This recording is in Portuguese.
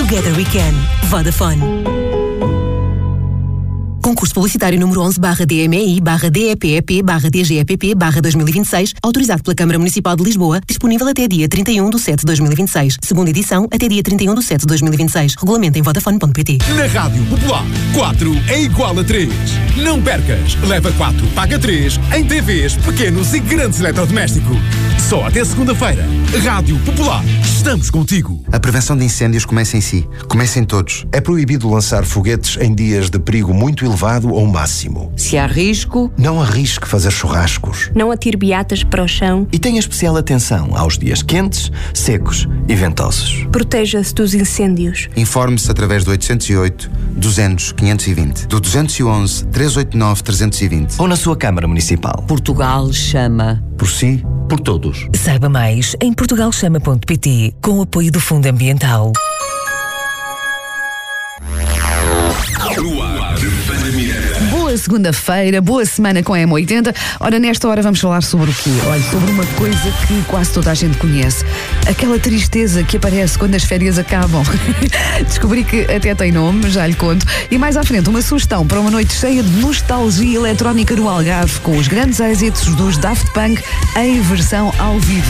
Together we can. Vodafone. Concurso publicitário número 11/DMI/DEPEP/DGEPP/2026, autorizado pela Câmara Municipal de Lisboa, disponível até dia 31/7/2026. Segunda edição, até dia 31/7/2026. Regulamento em Vodafone.pt. Na Rádio Popular, 4 é igual a 3. Não percas! Leva 4, paga 3 em TVs, pequenos e grandes eletrodomésticos. Só até segunda-feira. Rádio Popular, estamos contigo. A prevenção de incêndios começa em si. Começa em todos. É proibido lançar foguetes em dias de perigo muito elevado ou máximo. Se há risco, não arrisque fazer churrascos. Não atire beatas para o chão. E tenha especial atenção aos dias quentes, secos e ventosos. Proteja-se dos incêndios. Informe-se através do 808 200 520, do 211 389 320 ou na sua Câmara Municipal. Portugal chama. Por si, por todos. Saiba mais em portugalchama.pt, com o apoio do Fundo Ambiental. Boa segunda-feira, boa semana com a M80. Ora, nesta hora vamos falar sobre o quê? Olha, sobre uma coisa que quase toda a gente conhece. Aquela tristeza que aparece quando as férias acabam. Descobri que até tem nome, já lhe conto. E mais à frente, uma sugestão para uma noite cheia de nostalgia eletrónica no Algarve, com os grandes êxitos dos Daft Punk em versão ao vivo.